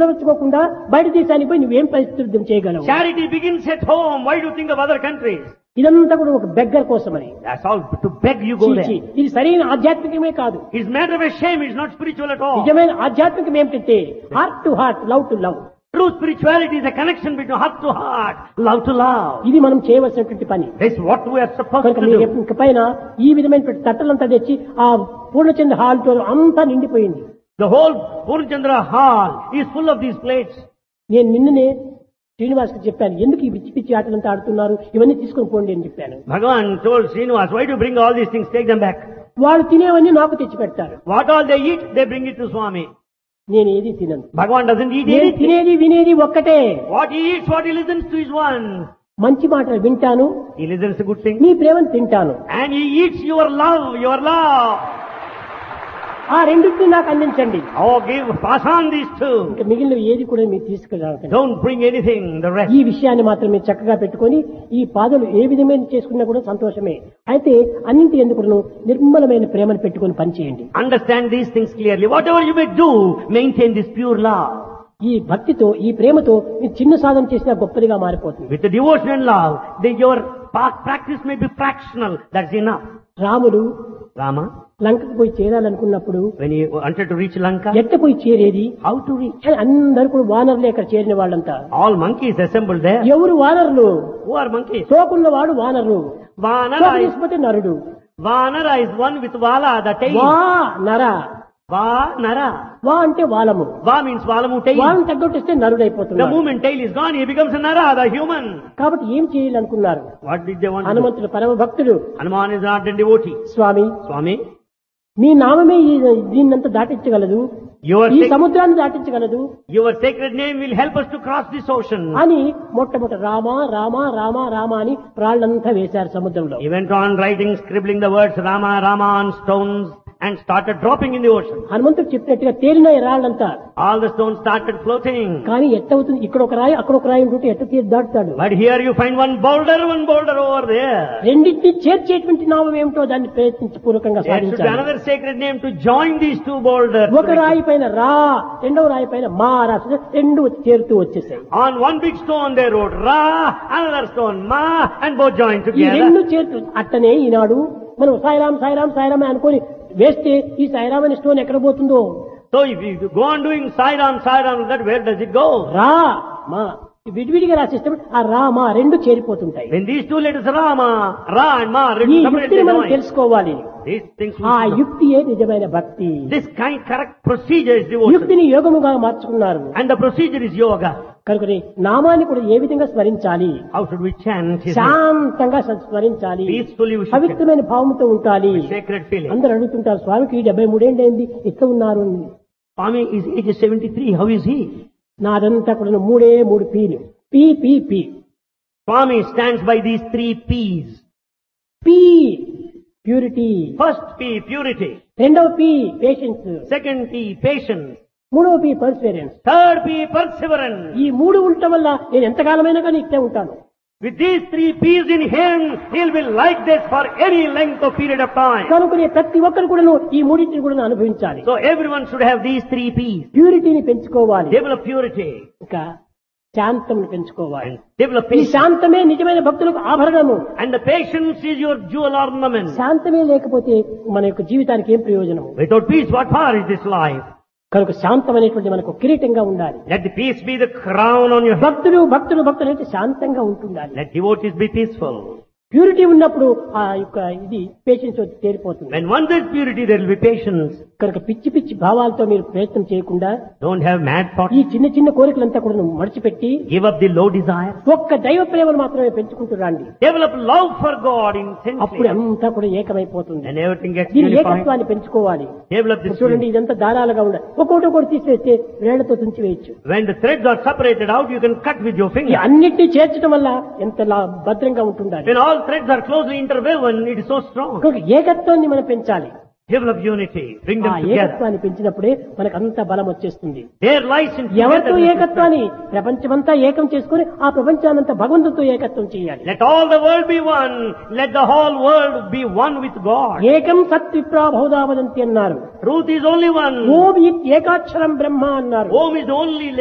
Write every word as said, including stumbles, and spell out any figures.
శుభ్రపరచుకోకుండా బయట దేశానికి పోయి నువ్వేం పరిస్థితులు చేయగలవు? Charity begins at home. Why do you think of other countries? ఇదంతా కూడా ఒక బెగ్గర్ కోసమని. That's all. To beg you go there. ఇది సరైన ఆధ్యాత్మికమే కాదు. It's matter of a shame. It's not spiritual at all. నిజమైన ఆధ్యాత్మికం ఏమిటంటే heart to heart, love to love. True spirituality is a connection between heart to heart, love to love. ఇది మనం చేయవలసినటువంటి పని. That's what we are supposed కనుక to do. ఇక పైన ఈ విధమైనటువంటి తట్టలంతా తెచ్చి ఆ పూర్ణచంద్ర హాల్ తో అంతా నిండిపోయింది. The whole Purnachandra hall is full of these plates. నేను నిన్ననే శ్రీనివాస్ కి చెప్పాను, ఎందుకు ఈ పిచ్చి పిచ్చి ఆటలంతా ఆడుతున్నారు, ఇవన్నీ తీసుకొని పోండి అని చెప్పాను. Bhagavan told Srinivas, why do you bring all these things? Take them back. వాళ్ళు తినేవన్నీ నాకు తెచ్చి పెడతారు. What all they eat, they bring it to Swami. నేను ఏది తినను. Bhagavan doesn't eat నేను anything. తినేది వినేది ఒక్కటే. What he eats, what he listens to is one. మంచి మాటలు వింటాను, He listens to good things. నీ ప్రేమను తింటాను. And he eats your love, your love. ఆ రెండింటిని నాకు అందించండి. Oh, give, pass on these two. ఇంకా మిగిలిన ఏది కూడా మీరు తీసుకురాకండి. Don't bring anything, the rest. ఈ విషయాన్ని మాత్రం మీరు చక్కగా పెట్టుకొని ఈ పాదలు ఏ విధమైన చేసుకున్నా కూడా సంతోషమే. అయితే అన్నింటి ఎందుకు నిర్మలమైన ప్రేమను పెట్టుకొని పనిచేయండి. Understand these things clearly. Whatever you may do, maintain this pure love. ఈ భక్తితో ఈ ప్రేమతో మీరు చిన్న సాధన చేసినా గొప్పదిగా మారిపోతుంది. With the devotion and love, then your pa- practice may be fractional. That's enough. రాముడు Rama, లంకకు పోయి చేరాలనుకున్నప్పుడు when he wanted to reach Lanka, ఎట్ట పోయి చేరేది? how to reach? కానీ అందరూ కూడా వానరులే అక్కడ చేరిన వాళ్ళంతా. All monkeys assembled there. ఎవరు వానరులు? Who are monkeys? సోకున్నవాడు owner, Vanara is, తీసుకుపోతే నరుడు. Vanara is one with Vala, the tail. వా నర, Vanara. వా అంటే వాలము, Va means Valamu tail. వాళ్ళని తగ్గొట్టిస్తే The నరుడైపోతున్నాడు. moment tail is gone, he becomes a Nara, the human. కాబట్టి ఏం చేయాలనుకున్నారు? What did they want to do? హనుమంతుడు పరమ భక్తుడు. Hanuman is not a devotee. Swamy, Swami, మీ నామమే ఈ- దీన్నంతా దాటించగలదు, your, ఈ sac- సముద్రాన్ని దాటించగలదు your sacred name will help us to cross this ocean. అని మొట్టమొదటి రామ రామ రామ రామ అని రాళ్ళంతా వేశారు సముద్రంలో. He went on writing, scribbling the words Rama, Rama on stones and started dropping in the ocean. హనుమంతుడు చెప్పినట్టుగా తేలినాయి రాళ్ళంతా. All the stones started floating. కానీ ఎట్టవుతుంది? ఇక్కడ ఒక రాయి అక్కడ ఒక రాయి ఉంటుంటే ఎట్ట తీసి దాటుతాడు? But here you find one boulder, one boulder over there. రెండింటిని చేర్చేటువంటి నామం ఏమిటో దాన్ని ప్రయత్నించి పూర్వకంగా There should be సాధించాలి. another sacred name to join these two boulders. ఒక రాయి పైన రా, రెండవ రాయి పైన మా రాసి రెండు వచ్చి చేరుతూ వచ్చేసాయి. On one big stone they wrote Ra, another stone Ma, and both joined ఈ together. రెండు చేరుతూ అట్టనే ఈనాడు మనం సాయిరాం సాయిరాం సాయిరాం అనుకొని వేస్తే ఈ సాయిరాం అనే స్టోన్ ఎక్కడ పోతుందో? So if you go on doing Sairam, Sairam, that where does it go? రా మా విడివిడిగా రాసేస్తే ఆ రా మా రెండు చేరిపోతుంటాయి. When these two letters Rama, Ra and Ma ఈ written యుక్తిని separately మనం joined. తెలుసుకోవాలి. These things we ఆ should know. యుక్తియే నిజమైన భక్తి. This kind correct procedure is devotion. యుక్తిని యోగముగా మార్చుకున్నారు. And the procedure is yoga. కనుక నామాన్ని కూడా ఏ విధంగా స్మరించాలి? How should we chant his name? శాంతంగా స్మరించాలి, Peacefully we should chant. పవిత్రమైన భావంతో ఉండాలి. Sacred feeling. అందరూ అడుగుతుంటారు, స్వామికి డెబ్బై మూడేళ్ళైంది ఇట్లా ఉన్నారు అని. Swami is age seventy-three. How is he? నాదంతా కూడా మూడే మూడు peel. P P P Swami stands by these three P's. P purity, First P, purity. రెండవ P patience, Second P, patience. మూడవ P perseverance. Third P, perseverance. ఈ మూడు ఉండటం వల్ల నేను ఎంతకాలమైనా కానీ ఇట్టే ఉంటాను. With these three P's in him, he'll be like this for any length of period of time. కనుక ప్రతి ఒక్కరు కూడా ఈ మూడింటిని కూడా అనుభవించాలి. So everyone should have these three P's. ప్యూరిటీని పెంచుకోవాలి, Develop purity ఇంకా శాంతం పెంచుకోవాలి. and develop ఈ patience. శాంతమే నిజమైన భక్తులకు ఆభరణము. And the patience is your jewel ornament. శాంతమే లేకపోతే మన యొక్క జీవితానికి ఏం ప్రయోజనము? Without peace, what power is this life? కనుక శాంతం అనేటువంటి మనకు కిరీటంగా ఉండాలి. Let the peace be the crown on your head. భక్తులు భక్తులు భక్తులు అయితే శాంతంగా ఉంటుండాలి. Let devotees be peaceful. Purity ఉన్నప్పుడు ఆ యొక్క ఇది పేషెన్స్ వచ్చి చేరిపోతుంది. When one there is purity, there will be patience. కనుక పిచ్చి పిచ్చి భావాలతో మీరు ప్రయత్నం చేయకుండా Don't have mad thoughts. ఈ చిన్న చిన్న కోరికలంతా కూడా మడిచిపెట్టి Give up the low desire. ఒక్క దైవ ప్రేమను మాత్రమే పెంచుకుంటూ రండి. Develop love for God అప్పుడు intensely. అంతా కూడా ఏకమైపోతుంది. And everything gets దీని unified. ఏకత్వాన్ని పెంచుకోవాలి. Develop this. చూడండి, ఇదంతా దారాలుగా ఉండాలి. ఒక్కొక్కటి ఒకటి తీసేస్తే వేళ్లతో తుంచి వేయచ్చు. When the threads are separated out, you can cut with your ఈ finger. అన్నిటినీ చేర్చడం వల్ల ఎంత లా- భద్రంగా ఉంటుండాలి. When all threads are closely interwoven, it is so strong. కనుక ఏకత్వాన్ని మనం పెంచాలి. Develop unity. Bring ఆ them together. ఏకత్వాన్ని పెంచినప్పుడే మనకు అంత బలం వచ్చేస్తుంది. There lies in ఎవరితో togetherness. ఏకత్వాన్ని ప్రపంచమంతా ఏకం చేసుకుని ఆ ప్రపంచానంతా భగవంతుడితో ఏకత్వం చేయాలి. Let all the world be one. Let the whole world be one with God. ఏకం సత్ విప్రా బహుధా వదంతి అన్నారు. Truth is only one. ఓం ఇత్ ఏకాక్షరం బ్రహ్మ అన్నారు. Om is the only